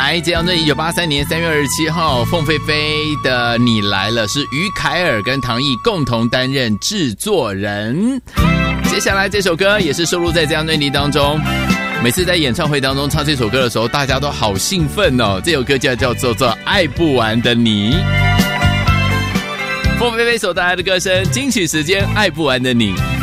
来，这张专辑1983年3月27号，凤飞飞的《你来了》是于凯尔跟唐毅共同担任制作人。接下来这首歌也是收录在这张专辑当中。每次在演唱会当中唱这首歌的时候，大家都好兴奋哦。这首歌叫做《爱不完的你》。凤飞飞所带来的歌声，金曲时间，爱不完的你。